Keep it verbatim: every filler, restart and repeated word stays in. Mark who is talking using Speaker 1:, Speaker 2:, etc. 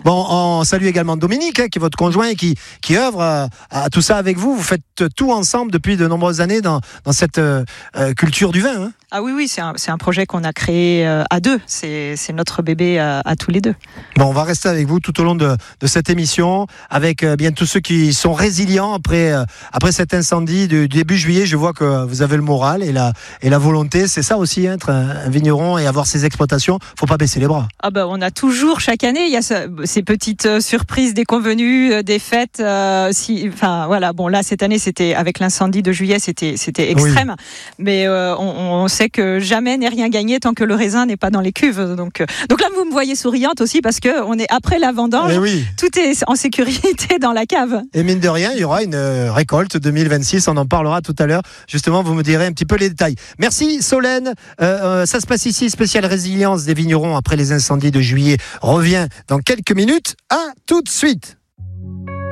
Speaker 1: Bon, on salue également Dominique, hein, qui est votre conjoint et qui, qui œuvre à, à tout ça avec vous. Vous faites tout ensemble depuis de nombreuses années dans, dans cette euh, culture du vin. Hein.
Speaker 2: Ah oui, oui, c'est un, c'est un projet qu'on a créé euh, à deux. C'est, c'est notre bébé à, à tous les deux.
Speaker 1: Bon, on va rester avec vous tout au long de, de cette émission, avec euh, bien tous ceux qui sont résilients après, euh, après cet incendie du début juillet. Je vois que vous avez le moral et la, et la volonté. C'est ça aussi, hein, être un, un vigneron et avoir ses exploitations. Faut pas baisser les bras.
Speaker 2: Ah ben, on a toujours, chaque année, il y a ce, ces petites euh, surprises déconvenues, euh, des fêtes. Euh, si, enfin, voilà. Bon, là, cette année, c'était avec l'incendie de juillet, c'était, c'était extrême. Oui. Mais euh, on, on sait que jamais n'est rien gagné tant que le raisin n'est pas dans les cuves. Donc, euh, donc là, vous me voyez souriante aussi parce que on est après la vendange.
Speaker 1: Oui.
Speaker 2: Tout est en sécurité dans la cave.
Speaker 1: Et mine de rien, il y aura une récolte deux mille vingt-six. On en parlera tout à l'heure. Justement, vous me direz un petit peu les détails. Merci Solène. Euh, euh, ça se passe ici, spéciale résilience des vignerons après les incendies de juillet. Revient dans quelques minutes. À tout de suite.